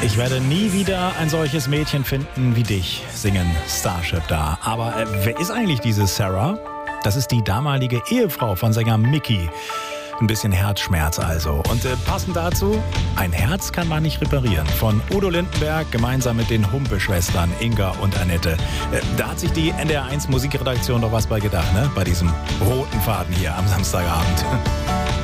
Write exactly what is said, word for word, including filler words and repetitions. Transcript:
Ich werde nie wieder ein solches Mädchen finden wie dich, singen Starship da. Aber äh, wer ist eigentlich diese Sarah? Das ist die damalige Ehefrau von Sänger Mickey. Ein bisschen Herzschmerz also. Und äh, passend dazu, ein Herz kann man nicht reparieren. Von Udo Lindenberg gemeinsam mit den Humpe-Schwestern Inga und Annette. Äh, da hat sich die N D R eins Musikredaktion doch was bei gedacht, ne? Bei diesem roten Faden hier am Samstagabend.